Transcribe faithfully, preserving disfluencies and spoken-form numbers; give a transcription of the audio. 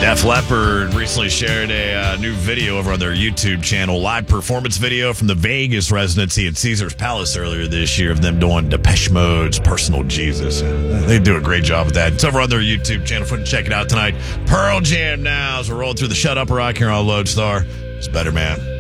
Def Leppard recently shared a uh, new video over on their YouTube channel, live performance video from the Vegas residency at Caesars Palace earlier this year of them doing Depeche Mode's Personal Jesus. They do a great job with that. It's over on their YouTube channel. If you want to check it out tonight. Pearl Jam now as we're rolling through the Shut Up Rock here on Lodestar. It's better, man.